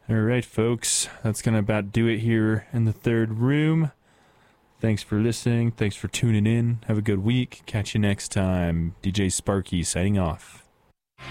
All right, folks, that's going to about do it here in the third room. Thanks for listening. Thanks for tuning in. Have a good week. Catch you next time. DJ Sparky signing off.